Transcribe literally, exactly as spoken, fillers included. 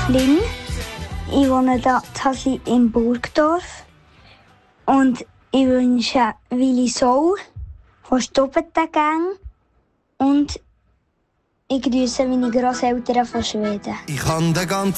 Flynn. Ich wohne da Tassi in Burgdorf. Und ich wünsche Willi Soul von Stubbentengang. Und ich grüße meine Grosseltern von Schweden. Ich kann den ganzen